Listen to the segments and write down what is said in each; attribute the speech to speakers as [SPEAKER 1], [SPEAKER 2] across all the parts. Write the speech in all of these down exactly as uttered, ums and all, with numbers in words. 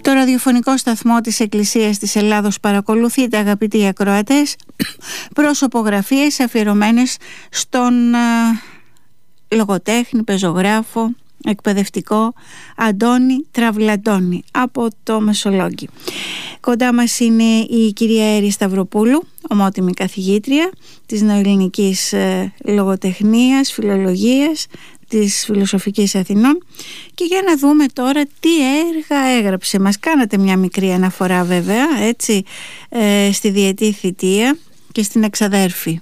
[SPEAKER 1] Το ραδιοφωνικό σταθμό της Εκκλησίας της Ελλάδος παρακολουθείτε, αγαπητοί ακροατές, προσωπογραφίες αφιερωμένες στον α, λογοτέχνη, πεζογράφο, εκπαιδευτικό Αντώνη Τραβλαντώνη από το Μεσολόγγι. Κοντά μας είναι η κυρία Έρη Σταυροπούλου, ομότιμη καθηγήτρια της νεοελληνικής ε, λογοτεχνίας, φιλολογίας της Φιλοσοφικής Αθηνών, και για να δούμε τώρα τι έργα έγραψε. Μας κάνατε μια μικρή αναφορά βέβαια, έτσι, ε, στη διετή θητεία και στην Εξαδέρφη.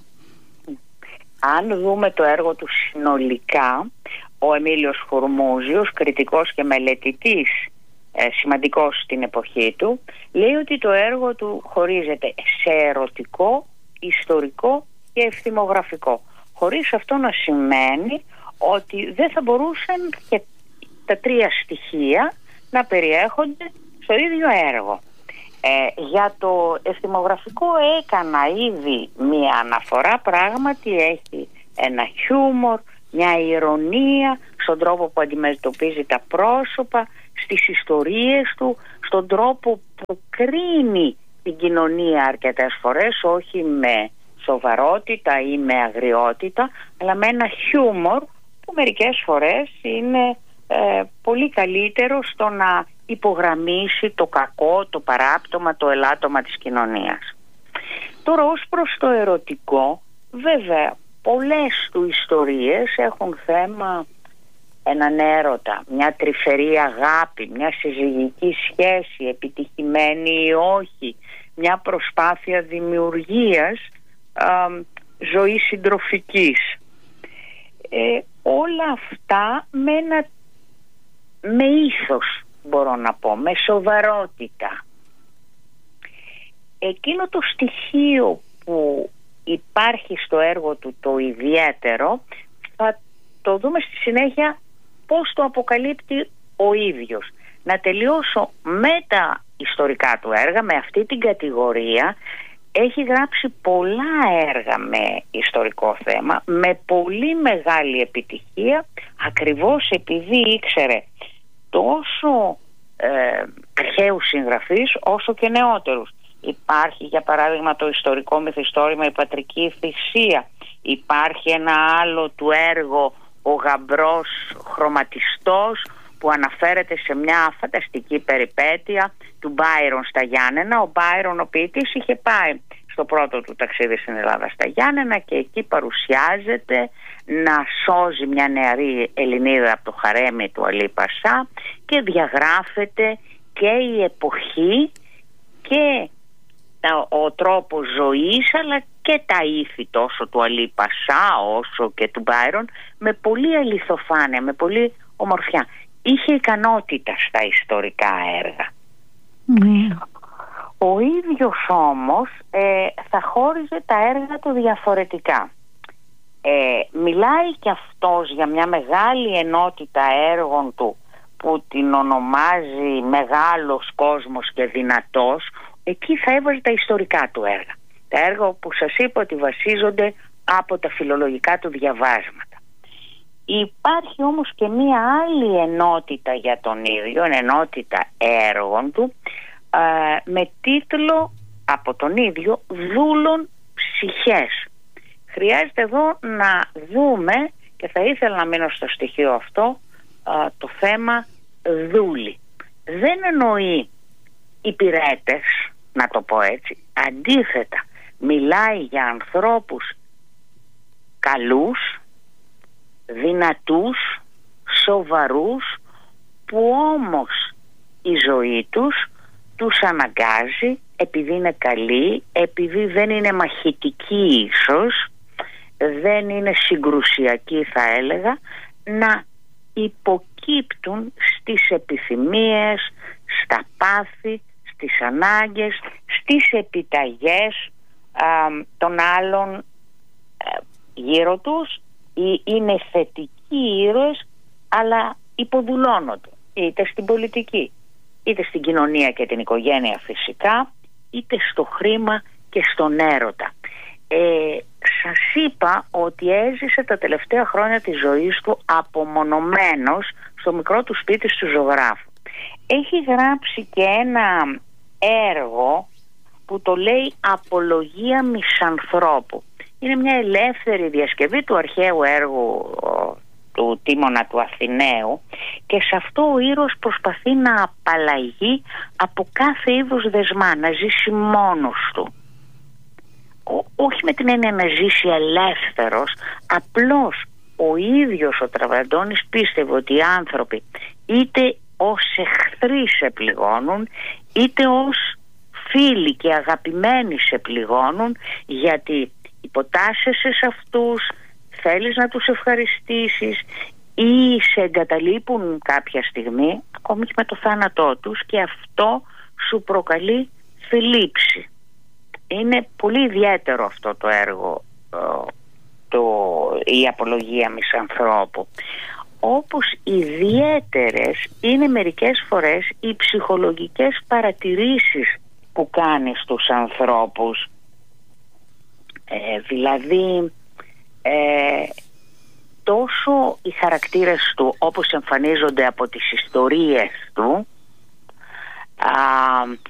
[SPEAKER 2] Αν δούμε το έργο του συνολικά, ο Εμίλιος Χουρμούζιος, κριτικός και μελετητής, ε, σημαντικός στην εποχή του, λέει ότι το έργο του χωρίζεται σε ερωτικό, ιστορικό και ευθυμογραφικό, χωρίς αυτό να σημαίνει ότι δεν θα μπορούσαν και τα τρία στοιχεία να περιέχονται στο ίδιο έργο. Ε, για το ευθυμογραφικό έκανα ήδη μία αναφορά. Πράγματι έχει ένα χιούμορ, μια ηρωνία στον τρόπο που αντιμετωπίζει τα πρόσωπα, στις ιστορίες του, στον τρόπο που κρίνει την κοινωνία αρκετές φορές, όχι με σοβαρότητα ή με αγριότητα, αλλά με ένα χιούμορ που μερικές φορές είναι ε, πολύ καλύτερο στο να υπογραμμίσει το κακό, το παράπτωμα, το ελάττωμα της κοινωνίας. Τώρα, ως προς το ερωτικό, βέβαια πολλές του ιστορίες έχουν θέμα έναν έρωτα, μια τρυφερή αγάπη, μια συζυγική σχέση, επιτυχημένη ή όχι, μια προσπάθεια δημιουργίας α, ζωής συντροφικής. Ε, όλα αυτά με, ένα, με ήθος, μπορώ να πω, με σοβαρότητα. Εκείνο το στοιχείο που υπάρχει στο έργο του, το ιδιαίτερο, θα το δούμε στη συνέχεια πώς το αποκαλύπτει ο ίδιος. Να τελειώσω με τα ιστορικά του έργα, με αυτή την κατηγορία. Έχει γράψει πολλά έργα με ιστορικό θέμα, με πολύ μεγάλη επιτυχία, ακριβώς επειδή ήξερε τόσο ε, αρχαίους συγγραφείς όσο και νεότερους. Υπάρχει για παράδειγμα το ιστορικό μυθιστόρημα «Η Πατρική Θυσία». Υπάρχει ένα άλλο του έργο «Ο Γαμπρός Χρωματιστός», που αναφέρεται σε μια φανταστική περιπέτεια του Μπάιρον στα Γιάννενα. Ο Μπάιρον, ο ποιητής, είχε πάει στο πρώτο του ταξίδι στην Ελλάδα στα Γιάννενα και εκεί παρουσιάζεται να σώζει μια νεαρή Ελληνίδα από το χαρέμι του Αλή Πασά και διαγράφεται και η εποχή και ο τρόπος ζωής, αλλά και τα ήθη τόσο του Αλή Πασά όσο και του Μπάιρον, με πολύ αληθοφάνεια, με πολύ ομορφιά. Είχε ικανότητα στα ιστορικά έργα. Mm. Ο ίδιος όμως ε, θα χώριζε τα έργα του διαφορετικά. Ε, μιλάει και αυτός για μια μεγάλη ενότητα έργων του που την ονομάζει μεγάλος κόσμος και δυνατός. Εκεί θα έβαζε τα ιστορικά του έργα. Τα έργα που σας είπα ότι βασίζονται από τα φιλολογικά του διαβάσματα. Υπάρχει όμως και μία άλλη ενότητα για τον ίδιο, ενότητα έργων του, με τίτλο από τον ίδιο «Δούλων ψυχές». Χρειάζεται εδώ να δούμε, και θα ήθελα να μείνω στο στοιχείο αυτό, το θέμα δούλη. Δεν εννοεί υπηρέτες, να το πω έτσι. Αντίθετα, μιλάει για ανθρώπους καλούς, δυνατούς, σοβαρούς, που όμως η ζωή τους τους αναγκάζει, επειδή είναι καλοί, επειδή δεν είναι μαχητικοί ίσως, δεν είναι συγκρουσιακοί θα έλεγα, να υποκύπτουν στις επιθυμίες, στα πάθη, στις ανάγκες, στις επιταγές α, των άλλων α, γύρω τους. Είναι θετικοί ήρωες, αλλά υποδουλώνονται είτε στην πολιτική, είτε στην κοινωνία και την οικογένεια φυσικά, είτε στο χρήμα και στον έρωτα. Ε, σας είπα ότι έζησε τα τελευταία χρόνια της ζωής του απομονωμένος στο μικρό του σπίτι του ζωγράφου. έχει γράψει και ένα έργο που το λέει «Απολογία Μισανθρώπου». Είναι μια ελεύθερη διασκευή του αρχαίου έργου του Τίμωνα του Αθηναίου, και σε αυτό ο ήρωας προσπαθεί να απαλλαγεί από κάθε είδους δεσμά, να ζήσει μόνος του. Ό, όχι με την έννοια να ζήσει ελεύθερος, απλώς ο ίδιος ο Τραβαντώνης πίστευε ότι οι άνθρωποι είτε ως εχθροί σε πληγώνουν, είτε ως φίλοι και αγαπημένοι σε πληγώνουν, γιατί υποτάσσεσαι σε αυτούς, θέλεις να τους ευχαριστήσεις ή σε εγκαταλείπουν κάποια στιγμή, ακόμη και με το θάνατό τους, και αυτό σου προκαλεί θλίψη. Είναι πολύ ιδιαίτερο αυτό το έργο, το, η Απολογία Μισανθρώπου. Όπως ιδιαίτερες είναι μερικές φορές οι ψυχολογικές παρατηρήσεις που κάνει στους ανθρώπους. Ε, δηλαδή ε, τόσο οι χαρακτήρες του όπως εμφανίζονται από τις ιστορίες του, α,